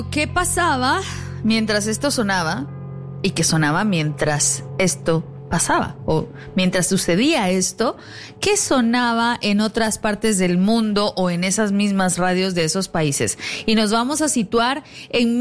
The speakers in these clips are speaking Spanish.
¿Qué pasaba mientras esto sonaba? Y que sonaba mientras esto pasaba, o mientras sucedía esto, ¿qué sonaba en otras partes del mundo o en esas mismas radios de esos países? Y nos vamos a situar en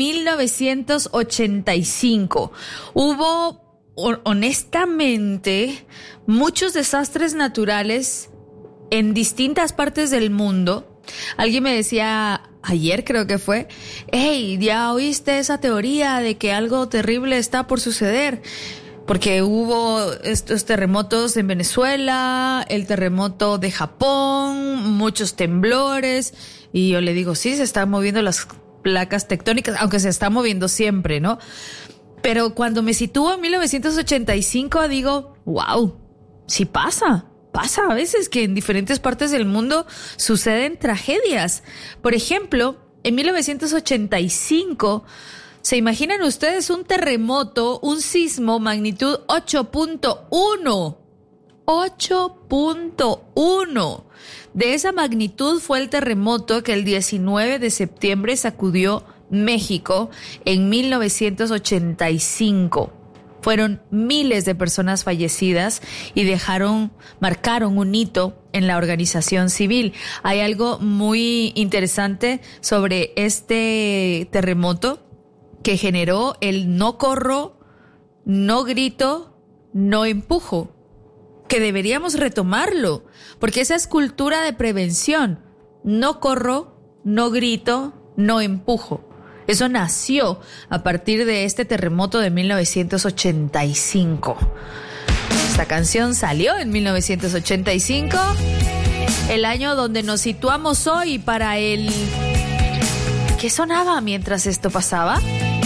1985. Hubo, honestamente, muchos desastres naturales en distintas partes del mundo. Alguien me decía ayer, creo que fue, hey, ¿ya oíste esa teoría de que algo terrible está por suceder? Porque hubo estos terremotos en Venezuela, el terremoto de Japón, muchos temblores. Y yo le digo, sí, se están moviendo las placas tectónicas, aunque se está moviendo siempre, ¿no? Pero cuando me sitúo en 1985, digo, wow, sí pasa. Pasa a veces que en diferentes partes del mundo suceden tragedias. Por ejemplo, en 1985... ¿se imaginan ustedes un terremoto, un sismo magnitud 8.1? 8.1. De esa magnitud fue el terremoto que el 19 de septiembre sacudió México en 1985. Fueron miles de personas fallecidas y marcaron un hito en la organización civil. Hay algo muy interesante sobre este terremoto que generó el no corro, no grito, no empujo, que deberíamos retomarlo, porque esa es cultura de prevención. No corro, no grito, no empujo. Eso nació a partir de este terremoto de 1985. Esta canción salió en 1985, el año donde nos situamos hoy para el... ¿Qué sonaba mientras esto pasaba?